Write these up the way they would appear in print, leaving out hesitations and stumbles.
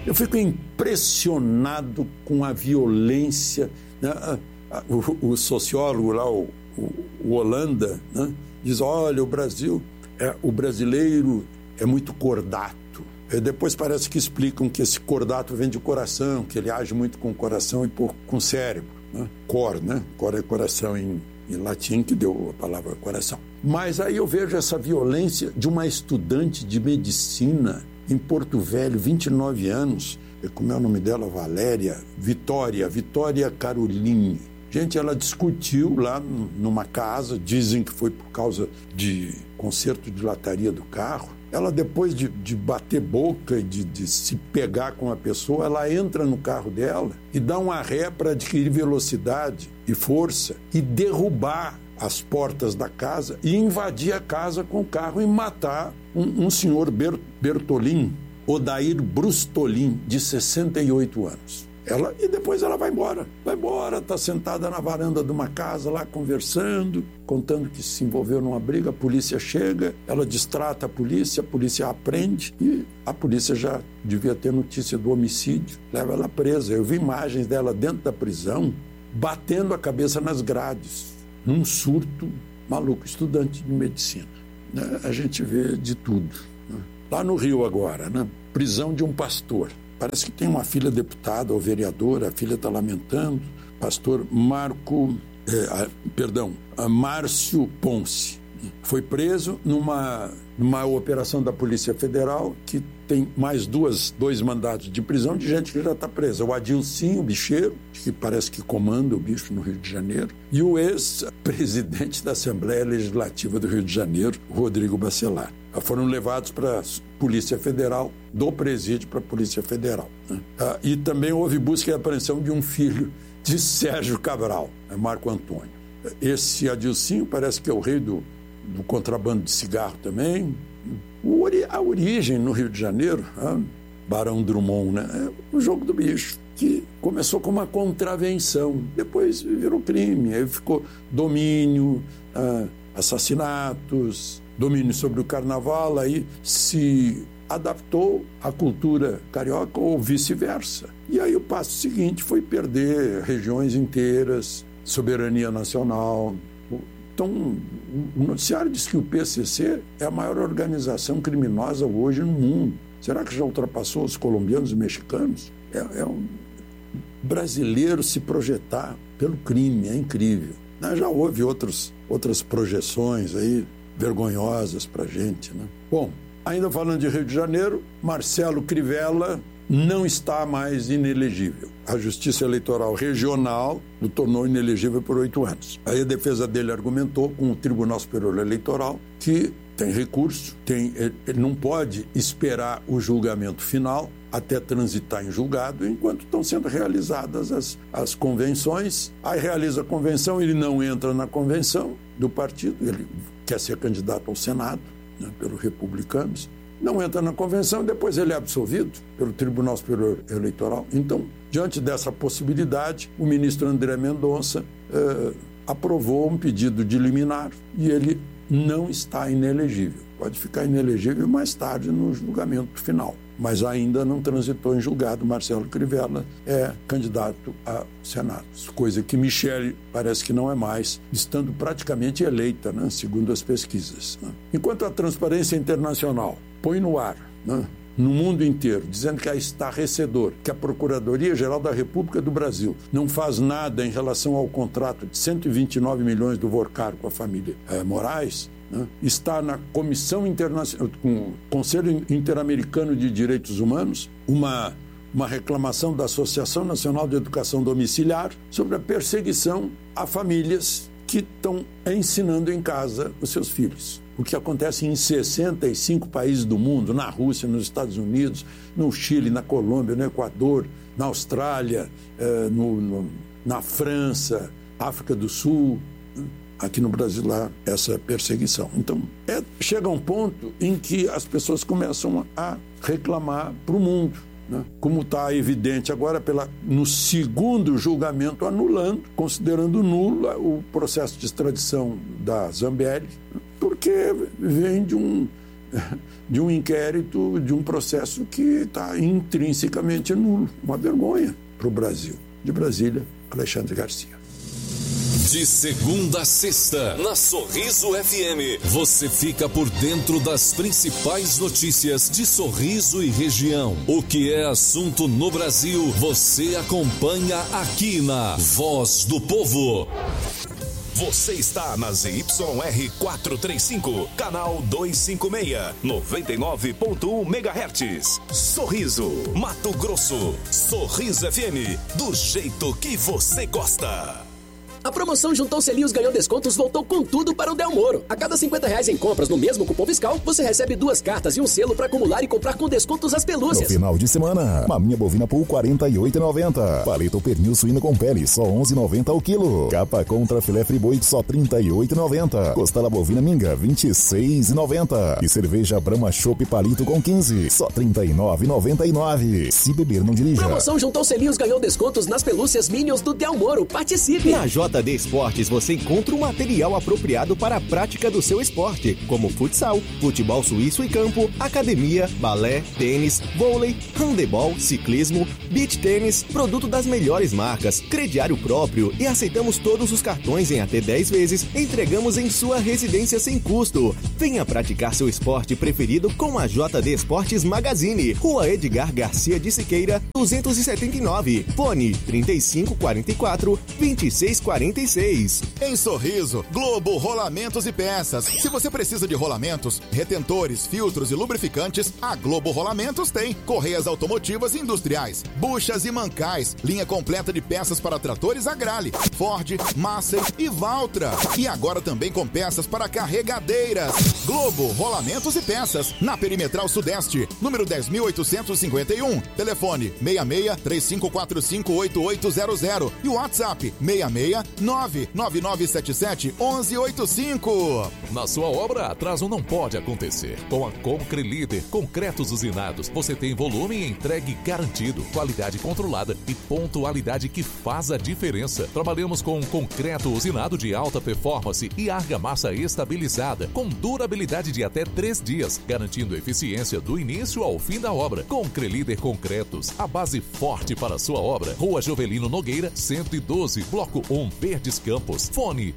Eu fico impressionado com a violência, né? O sociólogo lá, o Holanda, né? Diz, olha, o brasileiro é muito cordato. Depois parece que explicam que esse cordato vem de coração, que ele age muito com o coração e pouco com o cérebro. Né? Cor, né? Cor é coração em latim, que deu a palavra coração. Mas aí eu vejo essa violência de uma estudante de medicina em Porto Velho, 29 anos, como é o nome dela? Vitória Caroline. Gente, ela discutiu lá numa casa, dizem que foi por causa de conserto de lataria do carro. Ela, depois de bater boca e de se pegar com a pessoa, ela entra no carro dela e dá uma ré para adquirir velocidade e força e derrubar as portas da casa e invadir a casa com o carro e matar um senhor Bertolin, Odair Brustolin, de 68 anos. E depois ela vai embora, está sentada na varanda de uma casa lá conversando, contando que se envolveu numa briga, a polícia chega, ela distrata a polícia aprende e a polícia já devia ter notícia do homicídio, leva ela presa. Eu vi imagens dela dentro da prisão, batendo a cabeça nas grades, num surto maluco, estudante de medicina. Né? A gente vê de tudo. Né? Lá no Rio agora, né? Prisão de um pastor. Parece que tem uma filha deputada ou vereadora, a filha está lamentando. Pastor Márcio Ponce foi preso numa operação da Polícia Federal que tem mais dois mandados de prisão de gente que já está presa. O Adilcinho, o bicheiro, que parece que comanda o bicho no Rio de Janeiro, e o ex-presidente da Assembleia Legislativa do Rio de Janeiro, Rodrigo Bacelar. Foram levados para a Polícia Federal, do presídio para a Polícia Federal. Né? E também houve busca e apreensão de um filho de Sérgio Cabral, Marco Antônio. Esse Adilcinho parece que é o rei do contrabando de cigarro também. A origem no Rio de Janeiro, Barão Drummond, né? É o jogo do bicho, que começou com uma contravenção, depois virou crime, aí ficou domínio, assassinatos, domínio sobre o carnaval, aí se adaptou à cultura carioca ou vice-versa. E aí o passo seguinte foi perder regiões inteiras, soberania nacional. Então, o noticiário diz que o PCC é a maior organização criminosa hoje no mundo. Será que já ultrapassou os colombianos e mexicanos? É um brasileiro se projetar pelo crime, é incrível. Já houve outras projeções aí, vergonhosas para a gente, né? Bom, ainda falando de Rio de Janeiro, Marcelo Crivella não está mais inelegível. A Justiça Eleitoral Regional o tornou inelegível por 8 anos. Aí a defesa dele argumentou com o Tribunal Superior Eleitoral que tem recurso, ele não pode esperar o julgamento final até transitar em julgado, enquanto estão sendo realizadas as convenções. Aí realiza a convenção, ele não entra na convenção do partido, ele quer ser candidato ao Senado, né, pelos republicanos, não entra na convenção e depois ele é absolvido pelo Tribunal Superior Eleitoral. Então, diante dessa possibilidade, o ministro André Mendonça aprovou um pedido de liminar e ele não está inelegível. Pode ficar inelegível mais tarde no julgamento final, mas ainda não transitou em julgado. Marcelo Crivella é candidato a Senado, coisa que Michele parece que não é mais, estando praticamente eleita, né, segundo as pesquisas. Né? Enquanto a Transparência Internacional põe no ar, né, no mundo inteiro, dizendo que é estarrecedor, que a Procuradoria-Geral da República do Brasil não faz nada em relação ao contrato de 129 milhões do Vorcar com a família Moraes, né? Está na Comissão Internacional, com o Conselho Interamericano de Direitos Humanos, uma reclamação da Associação Nacional de Educação Domiciliar sobre a perseguição a famílias que estão ensinando em casa os seus filhos. O que acontece em 65 países do mundo, na Rússia, nos Estados Unidos, no Chile, na Colômbia, no Equador, na Austrália, na França, África do Sul, aqui no Brasil lá, essa perseguição. Então, chega um ponto em que as pessoas começam a reclamar para o mundo, né? Como está evidente agora no segundo julgamento anulando, considerando nulo o processo de extradição da Zambelli, porque vem de de um inquérito, de um processo que está intrinsecamente nulo. Uma vergonha para o Brasil. De Brasília, Alexandre Garcia. De segunda a sexta, na Sorriso FM, você fica por dentro das principais notícias de Sorriso e região. O que é assunto no Brasil, você acompanha aqui na Voz do Povo. Você está na ZYR 435, canal 256, 99.1 MHz. Sorriso, Mato Grosso. Sorriso FM, do jeito que você gosta. A promoção Juntou Selinhos Ganhou Descontos voltou com tudo para o Del Moro. A cada R$50 em compras no mesmo cupom fiscal, você recebe 2 cartas e um selo para acumular e comprar com descontos as pelúcias. No final de semana, maminha bovina Pool R$ 48,90. Paleta ou pernil suíno com pele, só R$ 11,90 ao quilo. Capa contra filé friboi, só R$ 38,90. Costela bovina minga, R$ 26,90. E cerveja Brahma Chopp Palito com 15, só R$ 39,99. Se beber, não dirija. Promoção Juntou Selinhos Ganhou Descontos nas pelúcias Minions do Del Moro. Participe! Na JD Esportes você encontra um material apropriado para a prática do seu esporte, como futsal, futebol suíço e campo, academia, balé, tênis, vôlei, handebol, ciclismo, beach tênis, produto das melhores marcas, crediário próprio e aceitamos todos os cartões em até 10 vezes, entregamos em sua residência sem custo. Venha praticar seu esporte preferido com a JD Esportes Magazine, Rua Edgar Garcia de Siqueira, 279, fone 3544-2646. Em Sorriso, Globo Rolamentos e Peças. Se você precisa de rolamentos, retentores, filtros e lubrificantes, a Globo Rolamentos tem. Correias automotivas e industriais, buchas e mancais, linha completa de peças para tratores Agrale, Ford, Massey e Valtra. E agora também com peças para carregadeiras. Globo Rolamentos e Peças, na Perimetral Sudeste, número 10.851. Telefone 66-3545-8800 e o WhatsApp 99977-1185. Na sua obra, atraso não pode acontecer. Com a Concrelíder Concretos Usinados, você tem volume e entregue garantido, qualidade controlada e pontualidade que faz a diferença. Trabalhamos com concreto usinado de alta performance e argamassa estabilizada, com durabilidade de até 3 dias, garantindo eficiência do início ao fim da obra. Concrelíder Concretos, a base forte para a sua obra. Rua Jovelino Nogueira, 112, Bloco 1, Verdes Campos. Fone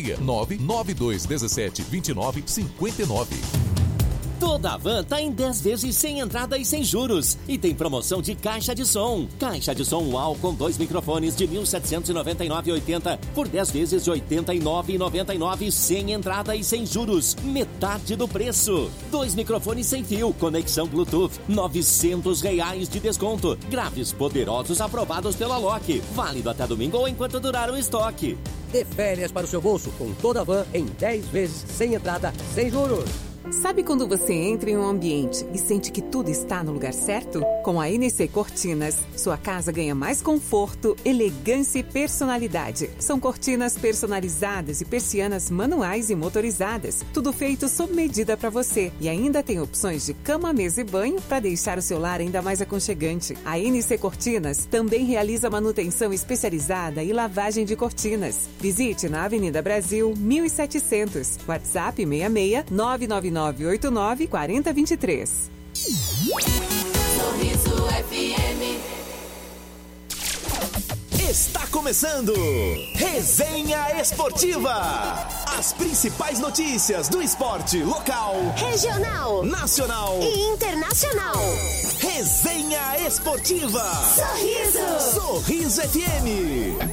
669-9217-2959. Toda a van tá em 10 vezes sem entrada e sem juros. E tem promoção de caixa de som. Caixa de som UAU com 2 microfones de R$ 1.799,80 por 10 vezes de R$ 89,99 sem entrada e sem juros. Metade do preço. 2 microfones sem fio, conexão Bluetooth, R$ 900 de desconto. Graves poderosos aprovados pela Loki. Válido até domingo ou enquanto durar o estoque. Dê férias para o seu bolso com toda a van em 10 vezes sem entrada, sem juros. Sabe quando você entra em um ambiente e sente que tudo está no lugar certo? Com a NC Cortinas, sua casa ganha mais conforto, elegância e personalidade. São cortinas personalizadas e persianas manuais e motorizadas. Tudo feito sob medida para você. E ainda tem opções de cama, mesa e banho para deixar o seu lar ainda mais aconchegante. A NC Cortinas também realiza manutenção especializada e lavagem de cortinas. Visite na Avenida Brasil, 1700. WhatsApp 66 99989 4023. Sorriso FM. Está começando Resenha Esportiva. As principais notícias do esporte local, regional, nacional e internacional. Resenha Esportiva. Sorriso. Sorriso FM.